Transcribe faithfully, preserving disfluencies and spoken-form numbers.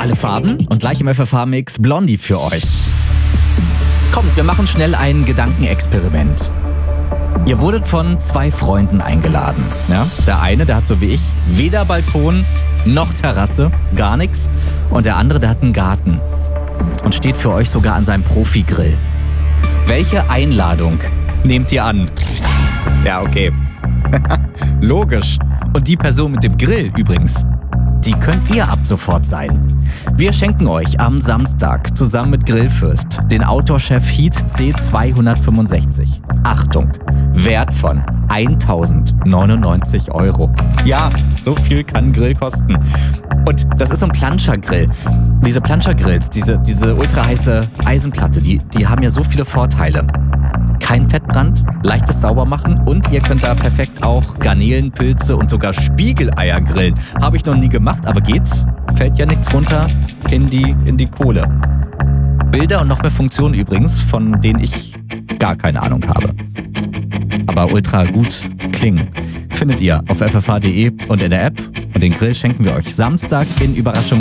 Alle Farben und gleich im F F H-Mix Blondie für euch. Kommt, wir machen schnell ein Gedankenexperiment. Ihr wurdet von zwei Freunden eingeladen. Ja? Der eine, der hat so wie ich weder Balkon noch Terrasse, gar nichts. Und der andere, der hat einen Garten und steht für euch sogar an seinem Profi-Grill. Welche Einladung nehmt ihr an? Ja, okay. Logisch. Und die Person mit dem Grill übrigens, die könnt ihr ab sofort sein. Wir schenken euch am Samstag zusammen mit Grillfürst den Outdoor-Chef Heat C zweihundertfünfundsechzig. Achtung, Wert von eintausendneunundneunzig Euro. Ja, so viel kann ein Grill kosten. Und das ist so ein Planschergrill. Diese Planschergrills, diese, diese ultra heiße Eisenplatte, die, die haben ja so viele Vorteile. Kein Fettbrand, leichtes Saubermachen und ihr könnt da perfekt auch Garnelen, Pilze und sogar Spiegeleier grillen. Habe ich noch nie gemacht, aber geht. Fällt ja nichts runter in die, in die Kohle. Bilder und noch mehr Funktionen übrigens, von denen ich gar keine Ahnung habe. Aber ultra gut klingen. Findet ihr auf f f h punkt d e und in der App. Und den Grill schenken wir euch Samstag in Überraschung